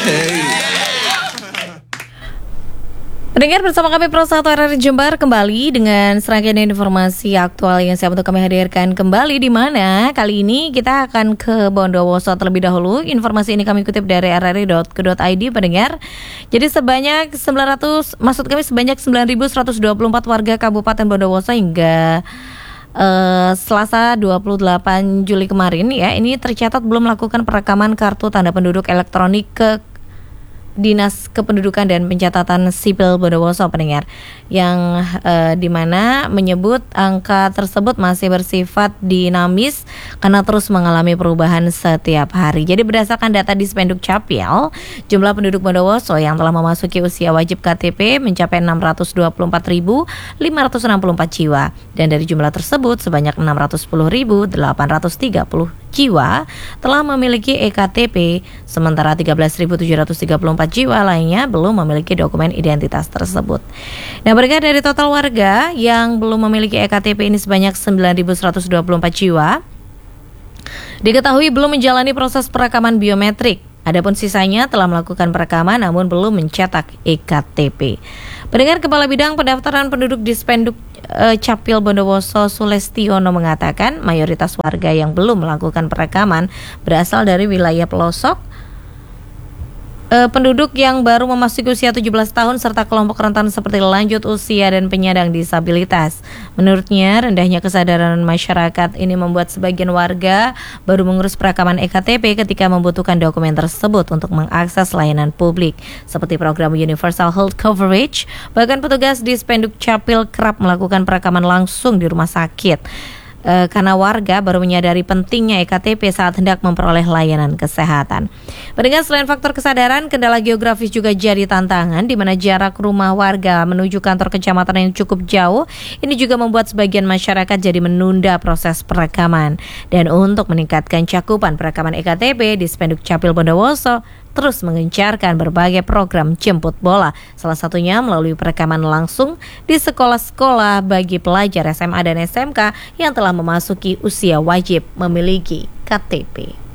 Pendengar, bersama kami Pro 1 RRI Jember kembali dengan serangkaian informasi aktual yang siap untuk kami hadirkan kembali, di mana kali ini kita akan ke Bondowoso terlebih dahulu. Informasi ini kami kutip dari rri.co.id, pendengar. Jadi sebanyak 924 warga Kabupaten Bondowoso hingga Selasa 28 Juli kemarin ya, ini tercatat belum melakukan perekaman kartu tanda penduduk elektronik ke Dinas Kependudukan dan Pencatatan Sipil Bondowoso, pendengar, yang dimana menyebut angka tersebut masih bersifat dinamis karena terus mengalami perubahan setiap hari. Jadi berdasarkan data di Dispenduk Capil, jumlah penduduk Bondowoso yang telah memasuki usia wajib KTP mencapai 624.564 jiwa, dan dari jumlah tersebut sebanyak 610.830 jiwa telah memiliki EKTP, sementara 13.734 jiwa lainnya belum memiliki dokumen identitas tersebut. Nah, berkat dari total warga yang belum memiliki EKTP ini sebanyak 9.124 jiwa diketahui belum menjalani proses perekaman biometrik. Adapun sisanya telah melakukan perekaman namun belum mencetak EKTP. Pendengar, Kepala Bidang Pendaftaran Penduduk Dispenduk Capil Bondowoso Sulestiono mengatakan mayoritas warga yang belum melakukan perekaman berasal dari wilayah pelosok, penduduk yang baru memasuki usia 17 tahun serta kelompok rentan seperti lanjut usia dan penyandang disabilitas. Menurutnya, rendahnya kesadaran masyarakat ini membuat sebagian warga baru mengurus perekaman EKTP ketika membutuhkan dokumen tersebut untuk mengakses layanan publik seperti program Universal Health Coverage. Bahkan petugas di Dispenduk Capil kerap melakukan perekaman langsung di rumah sakit karena warga baru menyadari pentingnya EKTP saat hendak memperoleh layanan kesehatan. Pendengar, selain faktor kesadaran, kendala geografis juga jadi tantangan, di mana jarak rumah warga menuju kantor kecamatan yang cukup jauh. Ini juga membuat sebagian masyarakat jadi menunda proses perekaman. Dan untuk meningkatkan cakupan perekaman EKTP, Dispenduk Capil Bondowoso terus mengencarkan berbagai program jemput bola, salah satunya melalui perekaman langsung di sekolah-sekolah bagi pelajar SMA dan SMK yang telah memasuki usia wajib memiliki KTP.